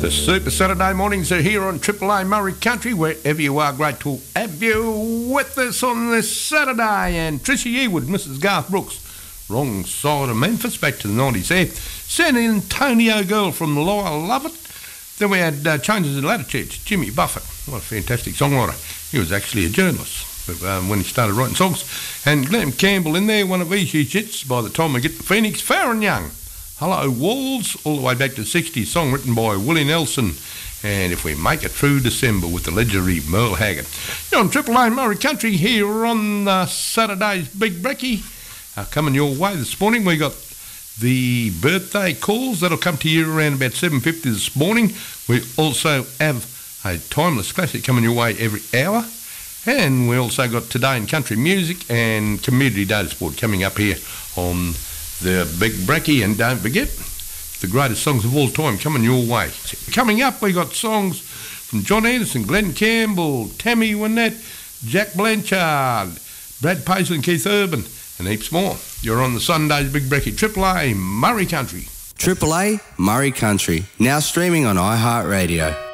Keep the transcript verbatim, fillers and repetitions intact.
The Super Saturday mornings are here on Triple A Murray Country. Wherever you are, great to have you with us on this Saturday. And Tricia Yearwood, Missus Garth Brooks, wrong side of Memphis, back to the nineties there. San Antonio Girl from Lyle Lovett. Then we had uh, Changes in Latitudes, Jimmy Buffett. What a fantastic songwriter. He was actually a journalist but, um, when he started writing songs. And Glenn Campbell in there, one of these hits by the time we get to Phoenix. Farron Young, Hello Walls, all the way back to the sixties, song written by Willie Nelson. And If We Make It Through December with the legendary Merle Haggard. You're on Triple A Murray Country here on uh, Saturday's Big Brekkie. Uh, coming your way this morning, we got the birthday calls. That'll come to you around about seven fifty this morning. We also have a timeless classic coming your way every hour. And we also got Today in Country Music and Community Data Sport coming up here on the Big Brekkie. And don't forget, the greatest songs of all time coming your way. Coming up, we got songs from John Anderson, Glenn Campbell, Tammy Wynette, Jack Blanchard, Brad Paisley and Keith Urban, and heaps more. You're on the Sunday's Big Brekkie, Triple A Murray Country. Triple A Murray Country, now streaming on iHeartRadio.